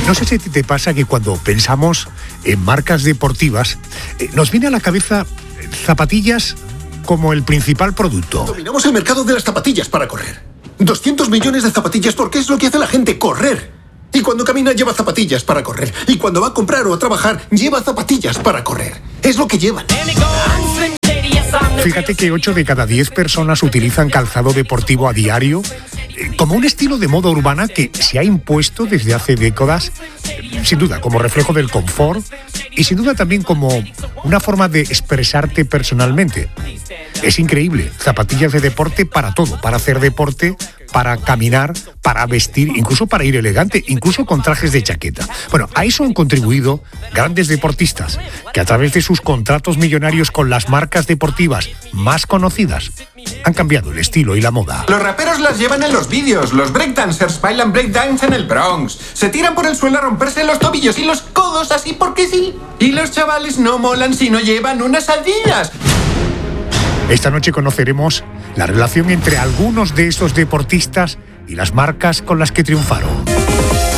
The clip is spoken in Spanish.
No sé si te pasa que cuando pensamos en marcas deportivas, nos viene a la cabeza zapatillas como el principal producto. Dominamos el mercado de las zapatillas para correr. 200 millones de zapatillas porque es lo que hace la gente, correr. Y cuando camina lleva zapatillas para correr. Y cuando va a comprar o a trabajar lleva zapatillas para correr. Es lo que llevan. Fíjate que 8 de cada 10 personas utilizan calzado deportivo a diario como un estilo de moda urbana que se ha impuesto desde hace décadas, sin duda como reflejo del confort y sin duda también como una forma de expresarte personalmente. Es increíble, zapatillas de deporte para todo, para hacer deporte, para caminar, para vestir, incluso para ir elegante, incluso con trajes de chaqueta. Bueno, a eso han contribuido grandes deportistas que a través de sus contratos millonarios con las marcas deportivas más conocidas han cambiado el estilo y la moda. Los raperos las llevan en los vídeos, los breakdancers bailan breakdance en el Bronx, se tiran por el suelo a romperse los tobillos y los codos así porque sí. Y los chavales no molan si no llevan unas Adidas. Esta noche conoceremos la relación entre algunos de estos deportistas y las marcas con las que triunfaron.